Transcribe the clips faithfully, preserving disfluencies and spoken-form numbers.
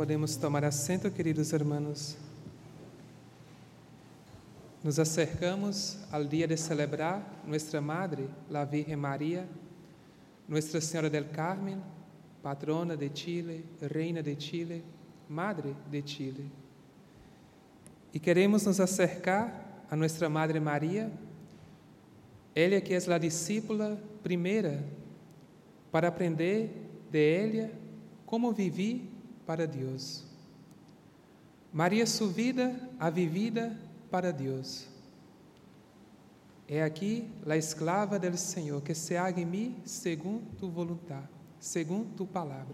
Podemos tomar assento, queridos hermanos. Nos acercamos al día de celebrar nuestra Madre, la Virgen María, Nuestra Señora del Carmen, patrona de Chile, reina de Chile, Madre de Chile. Y queremos nos acercar a nuestra Madre María, ella que es la discípula primera, para aprender de ella como vivir para Deus. Maria, sua vida a vivida para Deus. É aqui a esclava del Senhor, que se haga em mim segundo tu voluntad, segundo tu palavra.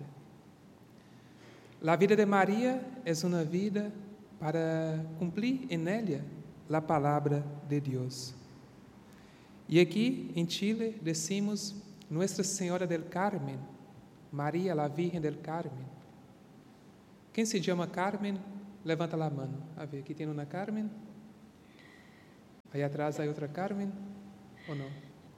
A vida de Maria é uma vida para cumprir em ela a palavra de Deus. E aqui em Chile decimos Nuestra Senhora del Carmen, Maria, la Virgen del Carmen. Quem se chama Carmen, levanta a mão. A ver, aqui tem uma Carmen. Aí atrás há outra Carmen, ou não?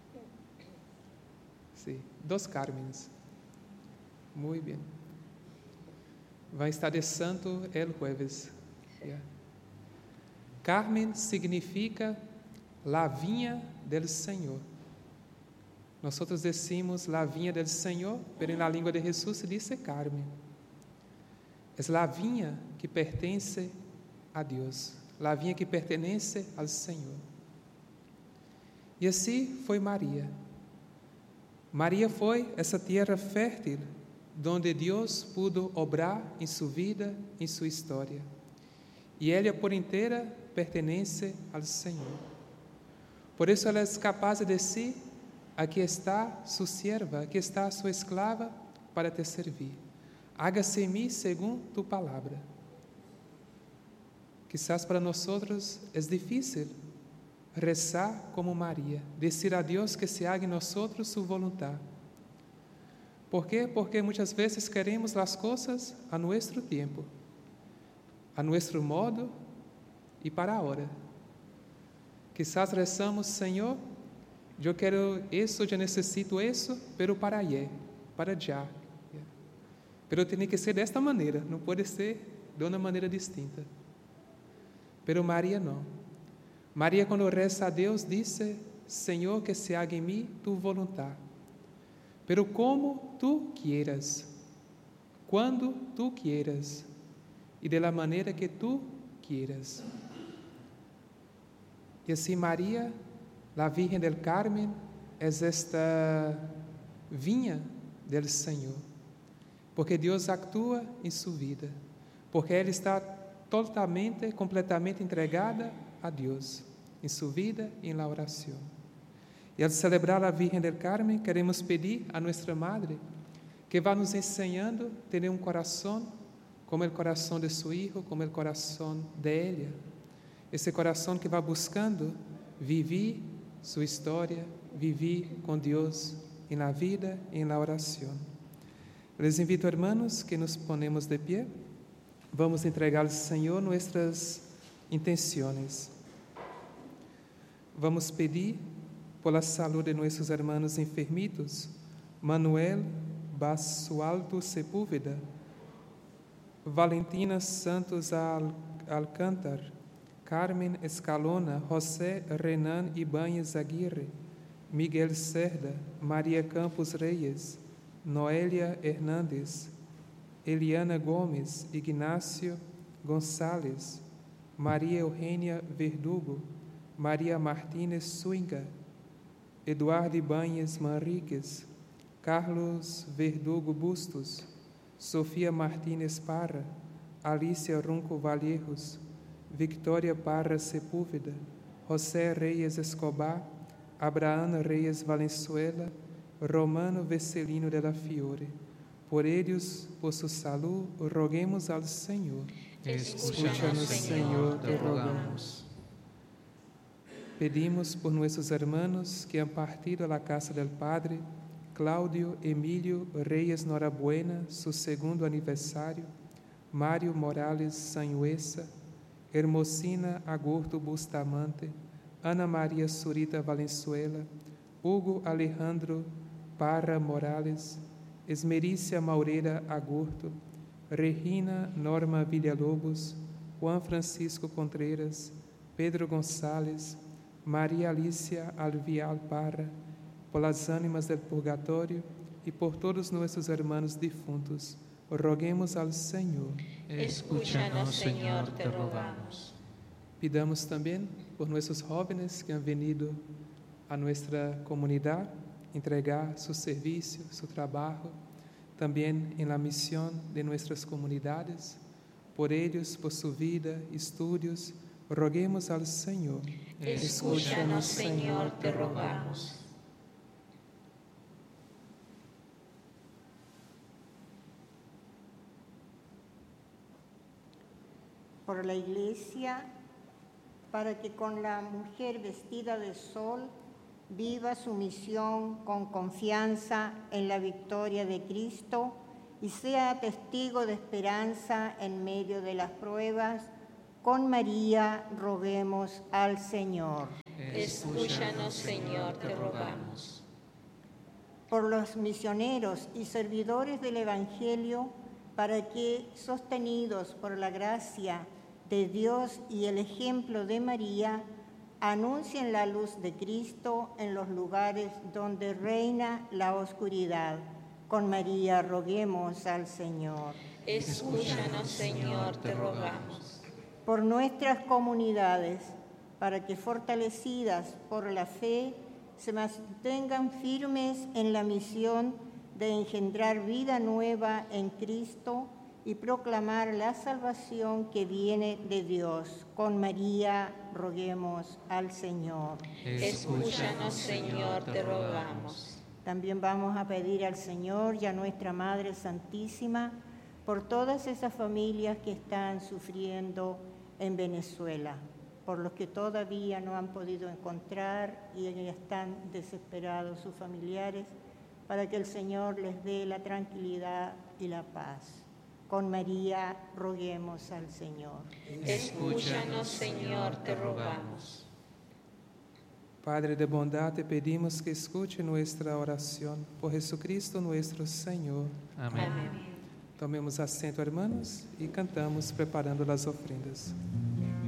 Sim, dois Carmens. Muito bem. Vai estar de santo el jueves. Yeah. Carmen significa la vinha del Senhor. Nós decimos la vinha del Senhor, pero na língua de Jesus se diz Carmen. É a vinha que pertence a Deus, a vinha que pertence ao Senhor. E assim foi Maria. Maria foi essa terra fértil, onde Deus pudo obrar em sua vida, em sua história. E ela por inteira pertence ao Senhor. Por isso ela é capaz de dizer: aqui está sua serva, aqui está sua esclava para te servir. Hágase em mim segundo tu palavra. Quizás para nós é difícil rezar como Maria, dizer a Deus que se haga em nós sua vontade. ¿Por quê? Porque muitas vezes queremos as coisas a nosso tempo, a nosso modo e para a hora. Quizás rezamos: Senhor, eu quero isso, eu necessito isso, pero para ayer, para já. Pero tem que ser desta maneira, não pode ser de uma maneira distinta. Pero Maria não. Maria, quando reza a Deus, disse: Senhor, que se haga em mim tu vontade. Pero como tu quieras, quando tu quieras, e de la maneira que tu quieras. E assim Maria, la Virgen del Carmen, é esta vinha del Senhor. Porque Deus atua em sua vida, porque ela está totalmente, completamente entregada a Deus, em sua vida e na oração. E ao celebrar a Virgem del Carmen, queremos pedir a nossa Madre que vá nos ensinando a ter um coração como o coração de seu Hijo, como o coração de ela. Esse coração que vai buscando viver sua história, viver com Deus e na vida e na oração. Les invito, hermanos, que nos ponemos de pie. Vamos entregar ao Senhor nossas intenções. Vamos pedir por la salud de nossos hermanos enfermitos, Manuel Basualto Sepúlveda, Valentina Santos Al- Alcântar, Carmen Escalona, José Renan Ibanez Aguirre, Miguel Cerda, Maria Campos Reyes, Noélia Hernandes, Eliana Gomes, Ignácio Gonçalves, Maria Eugênia Verdugo, Maria Martínez Suinga, Eduardo Ibanez Manriquez, Carlos Verdugo Bustos, Sofia Martínez Parra, Alicia Runco Valheiros, Victoria Parra Sepúlveda, José Reyes Escobar, Abraana Reyes Valenzuela, Romano Vecelino de la Fiore. Por eles, por sua saúde, roguemos ao Senhor. Escúchanos, Senhor, te rogamos. Pedimos por nossos hermanos que han partido a la casa del Padre, Cláudio Emílio Reyes Norabuena, su segundo aniversário, Mário Morales Sanhuesa, Hermosina Agurto Bustamante, Ana Maria Surita Valenzuela, Hugo Alejandro Parra Morales, Esmerícia Maureira Agurto, Regina Norma Villalobos, Juan Francisco Contreras, Pedro González, María Alicia Alvial Parra, por las ánimas del purgatorio y por todos nuestros hermanos difuntos, roguemos al Señor. Escúchanos, Señor, te rogamos. Pidamos también por nuestros jóvenes que han venido a nuestra comunidad entregar su servicio, su trabajo, también en la misión de nuestras comunidades. Por ellos, por su vida, estudios, roguemos al Señor. Escúchanos, Señor, te rogamos. Por la Iglesia, para que con la mujer vestida de sol viva su misión con confianza en la victoria de Cristo y sea testigo de esperanza en medio de las pruebas. Con María roguemos al Señor. Escúchanos, Señor, te rogamos. Por los misioneros y servidores del Evangelio, para que, sostenidos por la gracia de Dios y el ejemplo de María, anuncien la luz de Cristo en los lugares donde reina la oscuridad. Con María roguemos al Señor. Escúchanos, Señor, te rogamos. Por nuestras comunidades, para que fortalecidas por la fe, se mantengan firmes en la misión de engendrar vida nueva en Cristo y proclamar la salvación que viene de Dios. Con María roguemos al Señor. Escúchanos, Señor, te rogamos. También vamos a pedir al Señor y a nuestra Madre Santísima por todas esas familias que están sufriendo en Venezuela, por los que todavía no han podido encontrar y están desesperados sus familiares, para que el Señor les dé la tranquilidad y la paz. Con María roguemos al Señor. Escúchanos, Señor, te rogamos. Padre de bondad, te pedimos que escuche nuestra oración por Jesucristo nuestro Señor. Amén. Tomemos asiento, hermanos, y cantamos preparando las ofrendas.